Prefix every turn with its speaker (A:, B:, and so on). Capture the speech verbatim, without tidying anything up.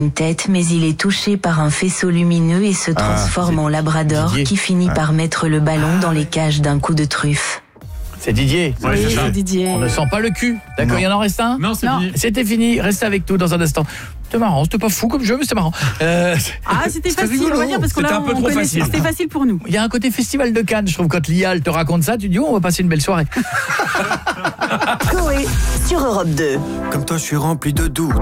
A: une tête, mais il est touché par un faisceau lumineux et se transforme
B: Ah,
A: en labrador
B: Didier.
A: qui finit
B: Ah.
A: par mettre le ballon dans les cages d'un coup de truffe.
B: C'est Didier.
C: Ouais,
D: Oui,
C: c'est ça.
D: c'est Didier.
B: On ne sent pas le cul. D'accord,
C: Non.
B: il y en reste un.
C: Non, c'est
D: Non.
C: fini.
B: C'était fini. Restez avec nous dans un instant. C'était marrant. C'était pas fou comme jeu, mais c'était marrant. Euh,
D: Ah, c'était
C: C'était
D: facile,
C: rigolo.
D: on va dire, parce qu'on
C: C'était
D: l'a-
C: un peu
D: on
C: trop
D: connaissait,
C: facile.
D: c'était facile pour nous.
B: Il y a un côté festival de Cannes, je trouve, quand Lial te raconte ça, tu dis, oh, on va passer une belle soirée.
E: Coé sur Europe deux.
F: Comme toi, je suis rempli de doutes.